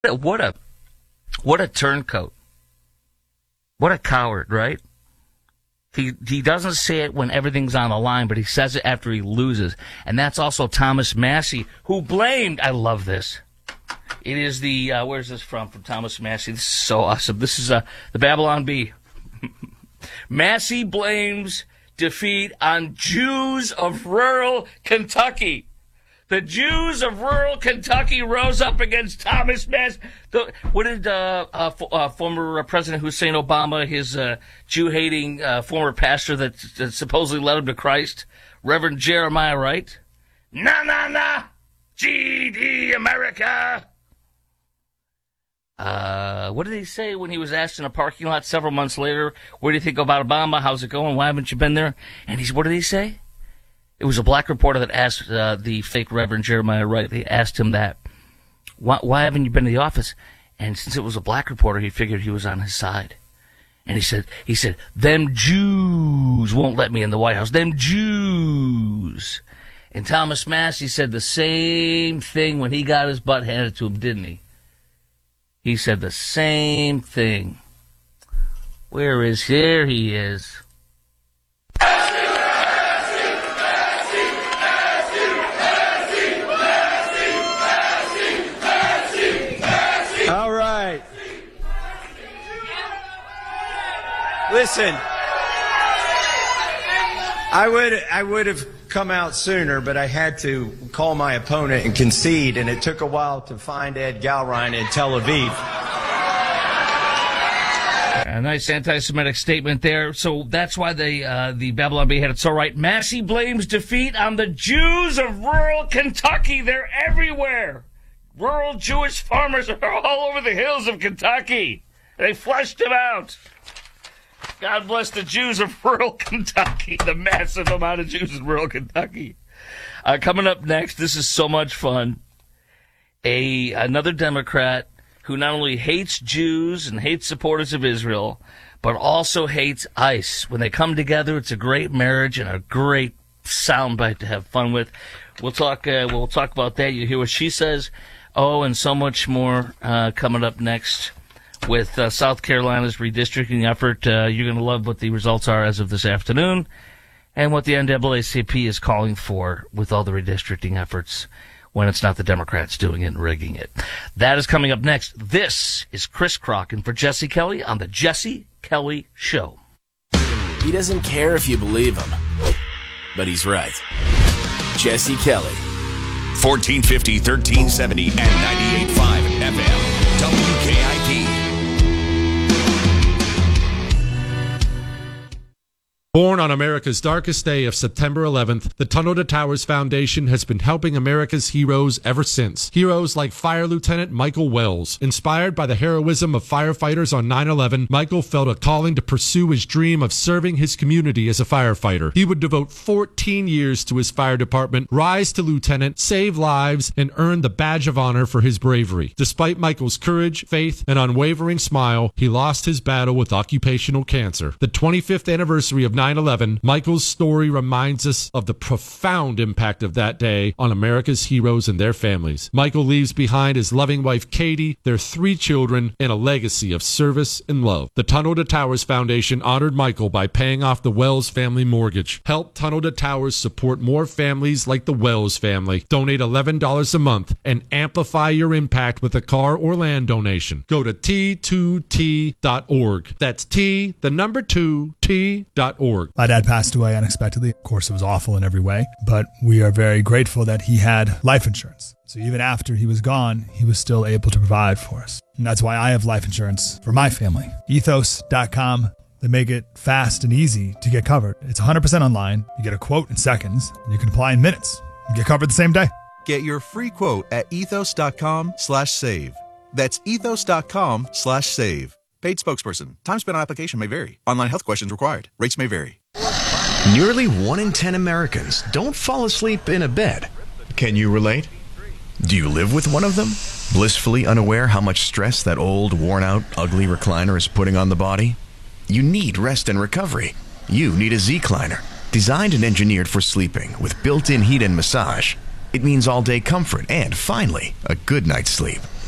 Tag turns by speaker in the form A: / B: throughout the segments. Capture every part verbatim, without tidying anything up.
A: What a what a turncoat. What a coward, right? He he doesn't say it when everything's on the line, but he says it after he loses. And that's also Thomas Massie, who blamed, I love this. It is the, uh, where's this from? From Thomas Massie. This is so awesome. This is uh, the Babylon Bee. Massie blames defeat on Jews of rural Kentucky. The Jews of rural Kentucky rose up against Thomas Massie. The, what did uh, uh, f- uh, former President Hussein Obama, his uh, Jew-hating uh, former pastor that, that supposedly led him to Christ, Reverend Jeremiah Wright? Na, na, na, G D America. Uh, what did he say when he was asked in a parking lot several months later, what do you think about Obama? How's it going? Why haven't you been there? And he's, what did he say? It was a black reporter that asked uh, the fake Reverend Jeremiah Wright. They asked him that. Why, why haven't you been to the office? And since it was a black reporter, he figured he was on his side. And he said, he said, them Jews won't let me in the White House. Them Jews. And Thomas Massie said the same thing when he got his butt handed to him, didn't he? He said the same thing. Where is, here he is.
B: All right. Listen, I would I would have come out sooner, but I had to call my opponent and concede, and it took a while to find Ed Galrine in Tel Aviv.
A: A nice anti-Semitic statement there. So that's why the uh, the Babylon Bee had it so right. Massie blames defeat on the Jews of rural Kentucky. They're everywhere. Rural Jewish farmers are all over the hills of Kentucky. They flushed them out. God bless the Jews of rural Kentucky, the massive amount of Jews in rural Kentucky. Uh, coming up next, this is so much fun. A another Democrat who not only hates Jews and hates supporters of Israel, but also hates ICE. When they come together, it's a great marriage and a great soundbite to have fun with. We'll talk. Uh, we'll talk about that. You hear what she says. Oh, and so much more uh, coming up next with uh, South Carolina's redistricting effort. Uh, you're going to love what the results are as of this afternoon and what the N double A C P is calling for with all the redistricting efforts when it's not the Democrats doing it and rigging it. That is coming up next. This is Chris Crocken for Jesse Kelly on the Jesse Kelly Show.
C: He doesn't care if you believe him, but he's right. Jesse Kelly.
D: fourteen fifty, thirteen seventy, and ninety-eight point five F M. W K I P.
E: Born on America's darkest day of September eleventh, the Tunnel to Towers Foundation has been helping America's heroes ever since. Heroes like Fire Lieutenant Michael Wells. Inspired by the heroism of firefighters on nine eleven, Michael felt a calling to pursue his dream of serving his community as a firefighter. He would devote fourteen years to his fire department, rise to lieutenant, save lives, and earn the badge of honor for his bravery. Despite Michael's courage, faith, and unwavering smile, he lost his battle with occupational cancer. The twenty-fifth anniversary of nine eleven, Michael's story reminds us of the profound impact of that day on America's heroes and their families. Michael leaves behind his loving wife Katie, their three children, and a legacy of service and love. The Tunnel to Towers Foundation honored Michael by paying off the Wells family mortgage. Help Tunnel to Towers support more families like the Wells family. Donate eleven dollars a month and amplify your impact with a car or land donation. Go to T two T dot org. That's T, the number two, T dot org.
F: My dad passed away unexpectedly. Of course, it was awful in every way, but we are very grateful that he had life insurance. So even after he was gone, he was still able to provide for us. And that's why I have life insurance for my family. ethos dot com. They make it fast and easy to get covered. It's one hundred percent online. You get a quote in seconds, and you can apply in minutes. You get covered the same day.
G: Get your free quote at ethos dot com slash save. That's ethos dot com slash save. Paid spokesperson. Time spent on application may vary. Online health questions required. Rates may vary.
D: Nearly one in ten Americans don't fall asleep in a bed. Can you relate? Do you live with one of them? Blissfully unaware how much stress that old, worn-out, ugly recliner is putting on the body? You need rest and recovery. You need a Z-Cliner. Designed and engineered for sleeping with built-in heat and massage. It means all-day comfort and, finally, a good night's sleep.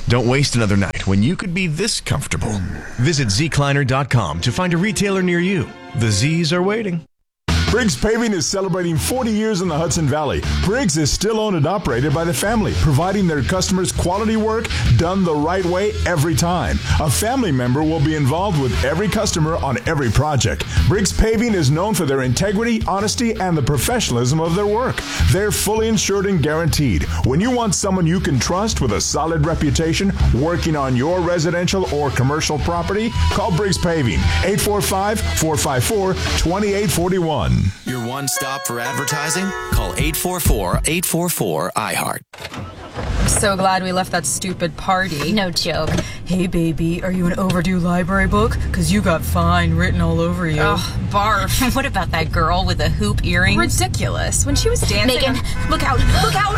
D: Don't waste another night when you could be this comfortable. Visit Z Kleiner dot com to find a retailer near you. The Z's are waiting.
H: Briggs Paving is celebrating forty years in the Hudson Valley. Briggs is still owned and operated by the family, providing their customers quality work done the right way every time. A family member will be involved with every customer on every project. Briggs Paving is known for their integrity, honesty, and the professionalism of their work. They're fully insured and guaranteed. When you want someone you can trust with a solid reputation working on your residential or commercial property, call Briggs Paving, eight four five, four five four, two eight four one.
C: Your one stop for advertising? Call eight four four, eight four four, I heart.
I: I'm so glad we left that stupid party.
J: No joke.
I: Hey, baby, are you an overdue library book? Because you got fine written all over you.
J: Oh, barf. What about that girl with the hoop earrings?
I: Ridiculous. When she was dancing...
J: Megan,
I: on...
J: look out. Look out!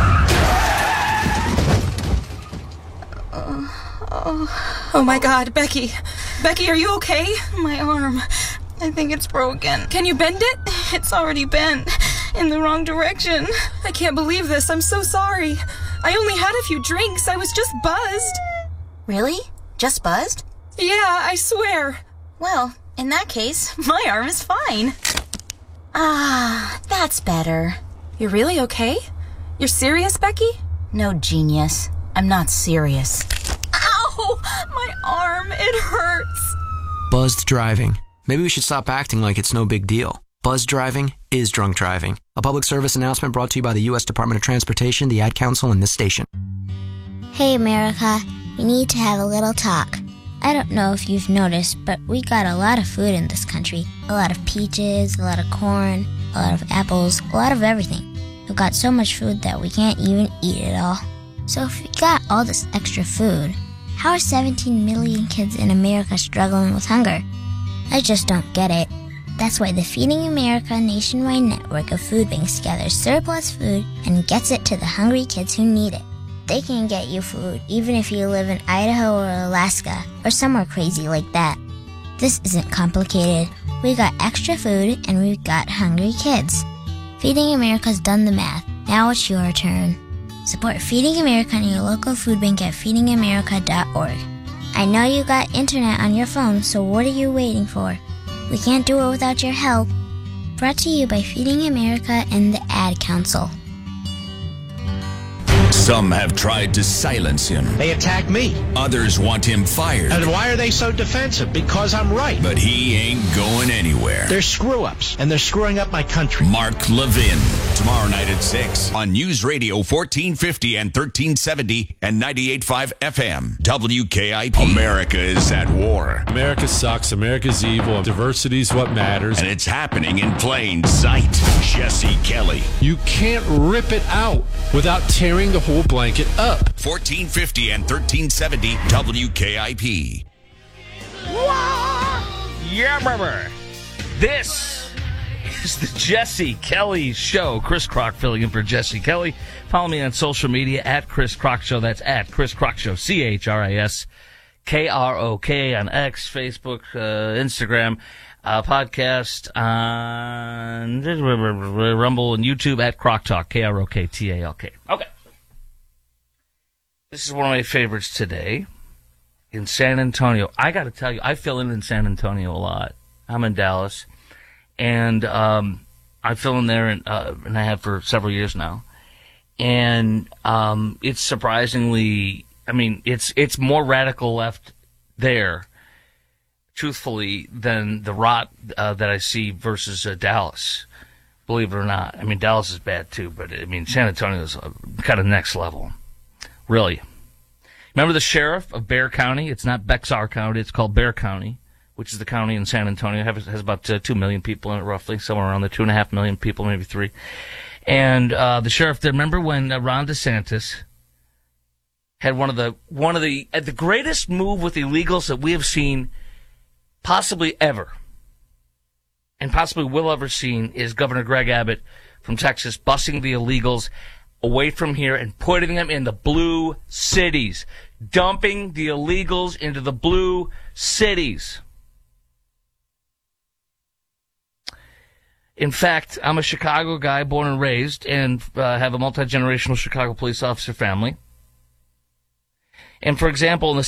I: Oh, oh. oh, my God. Becky. Becky, are you okay?
J: My arm. I think it's broken.
I: Can you bend it?
J: It's already bent in the wrong direction.
I: I can't believe this. I'm so sorry. I only had a few drinks. I was just buzzed.
J: Really? Just buzzed?
I: Yeah, I swear.
J: Well, in that case, my arm is fine. Ah, that's better.
I: You're really okay? You're serious, Becky?
J: No, genius. I'm not serious.
I: Ow! My arm, it hurts.
K: Buzzed driving. Maybe we should stop acting like it's no big deal. Buzzed driving is drunk driving. A public service announcement brought to you by the U S Department of Transportation, the Ad Council, and this station.
L: Hey, America. We need to have a little talk. I don't know if you've noticed, but we got a lot of food in this country. A lot of peaches, a lot of corn, a lot of apples, a lot of everything. We've got so much food that we can't even eat it all. So if we got all this extra food, how are seventeen million kids in America struggling with hunger? I just don't get it. That's why the Feeding America nationwide network of food banks gathers surplus food and gets it to the hungry kids who need it. They can get you food even if you live in Idaho or Alaska or somewhere crazy like that. This isn't complicated. We got extra food and we've got hungry kids. Feeding America's done the math. Now it's your turn. Support Feeding America and your local food bank at feeding america dot org. I know you got internet on your phone, so what are you waiting for? We can't do it without your help. Brought to you by Feeding America and the Ad Council.
M: Some have tried to silence him.
N: They attack me.
M: Others want him fired.
N: And why are they so defensive? Because I'm right.
M: But he ain't going anywhere.
N: They're screw-ups, and they're screwing up my country.
M: Mark Levin, tomorrow night at six on News Radio fourteen fifty and thirteen seventy and ninety-eight point five F M. W K I P. America is at war.
E: America sucks. America's evil. Diversity's what matters.
M: And it's happening in plain sight. Jesse Kelly.
E: You can't rip it out without tearing the whole blanket up.
M: fourteen fifty and thirteen seventy W K I P.
A: Yeah, brother. This is the Jesse Kelly Show. Chris Crock filling in for Jesse Kelly. Follow me on social media at Chris Crock Show. That's at Chris Crock Show. C H R I S K R O K on X, Facebook, uh, Instagram. Uh, podcast on Rumble and YouTube at Crock Talk. K R O K T A L K. Okay. This is one of my favorites today in San Antonio. I got to tell you, I fill in in San Antonio a lot. I'm in Dallas, and um, I fill in there, and, uh, and I have for several years now. And um, it's surprisingly, I mean, it's it's more radical left there, truthfully, than the rot uh, that I see versus uh, Dallas. Believe it or not. I mean, Dallas is bad too, but I mean, San Antonio is uh, kind of next level. Really. Remember the sheriff of Bexar County? It's not Bexar County. It's called Bexar County, which is the county in San Antonio. It has, has about uh, two million people in it, roughly, somewhere around the two and a half million people, maybe three. And uh, the sheriff there, remember when uh, Ron DeSantis had one of the one of the uh, the greatest move with illegals that we have seen possibly ever, and possibly will ever seen, is Governor Greg Abbott from Texas busing the illegals away from here and putting them in the blue cities, dumping the illegals into the blue cities. In fact, I'm a Chicago guy, born and raised, and uh, have a multi-generational Chicago police officer family. And for example, in the